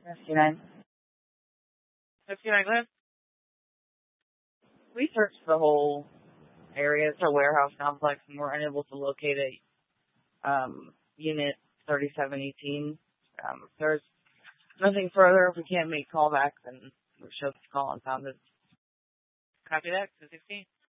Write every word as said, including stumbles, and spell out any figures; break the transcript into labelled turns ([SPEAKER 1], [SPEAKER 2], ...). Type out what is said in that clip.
[SPEAKER 1] fifty-nine.
[SPEAKER 2] fifty-nine, go ahead.
[SPEAKER 1] We searched the whole area. It's a warehouse complex, and we're unable to locate a um, unit thirty-seven eighteen. Um, if there's nothing further, if we can't make callbacks, then we should call and found it.
[SPEAKER 2] Copy that, two sixteen.